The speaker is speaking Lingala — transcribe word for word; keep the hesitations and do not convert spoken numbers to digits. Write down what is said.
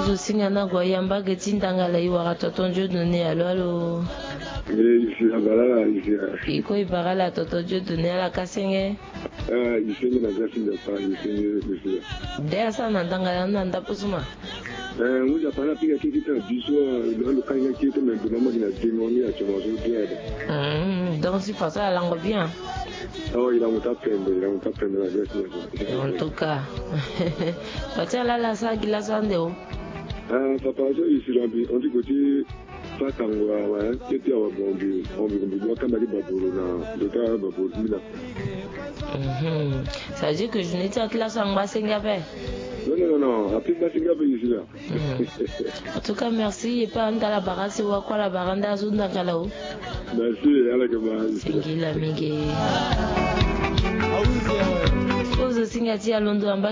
Ozo singa na goyamba getindanga la iwara tonton Dieu donné allo allo. Eh ici la balala ici. Iko ibarala tonton Dieu donné à la kasenge. Ah ici na gasi na pa ici ici. Dea sana ndanga na ndapusuma. Eh muja pana piga kiki ta biso le kanga kiki mais de maman na démoni à chamazo bien. Hmm, donc si fa ça langue bien. Oh, il a monté à prendre, il a monté à prendre la gasi. En tout cas. Patia la la sa gila sandeo. Ah papa je ici là on dit que ça tangwa ouais c'était au bombi on veut bombi quand mali babolo na le gars babolo là. Mhm. Ça veut dire que je n'étais à classe en bas Singapour. Non non non, après ça Singapour ici là. En tout cas merci et pas anda la barase wa kwa la baranda azunda kalao. Merci ala kama. Singila mige. Ozo singa tia londo amba